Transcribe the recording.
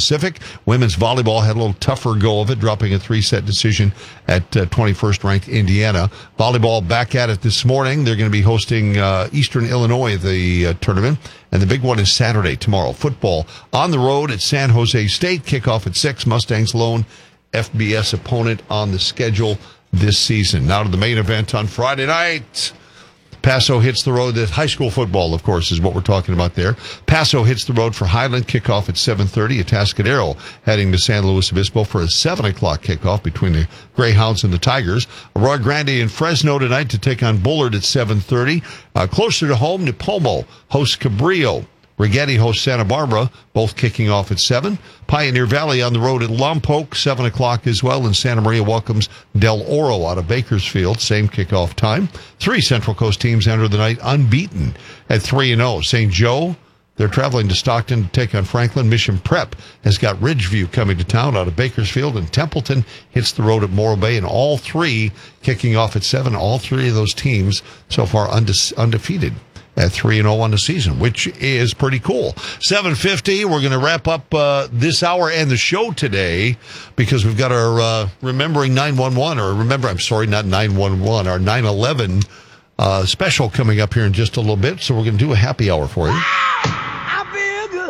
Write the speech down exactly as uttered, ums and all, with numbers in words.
Pacific. Women's volleyball had a little tougher go of it, dropping a three-set decision at uh, twenty-first ranked Indiana. Volleyball back at it this morning. They're going to be hosting uh, Eastern Illinois, the uh, tournament. And the big one is Saturday, tomorrow. Football on the road at San Jose State. Kickoff at six. Mustangs lone F B S opponent on the schedule this season. Now to the main event on Friday night. Paso hits the road. High school football, of course, is what we're talking about there. Paso hits the road for Highland. Kickoff at seven thirty. Atascadero heading to San Luis Obispo for a seven o'clock kickoff between the Greyhounds and the Tigers. Arroyo Grande and Fresno tonight to take on Bullard at seven thirty. Uh, closer to home, Nipomo hosts Cabrillo. Rigetti hosts Santa Barbara, both kicking off at seven. Pioneer Valley on the road at Lompoc, seven o'clock as well. And Santa Maria welcomes Del Oro out of Bakersfield, same kickoff time. Three Central Coast teams enter the night unbeaten at three and oh. Saint Joe, they're traveling to Stockton to take on Franklin. Mission Prep has got Ridgeview coming to town out of Bakersfield. And Templeton hits the road at Morro Bay. And all three kicking off at seven. All three of those teams so far unde- undefeated. At three and oh on the season, which is pretty cool. seven fifty, we're going to wrap up uh, this hour and the show today because we've got our uh, Remembering nine one one, or remember, I'm sorry, not nine one one, our nine eleven uh, special coming up here in just a little bit. So we're going to do a happy hour for you.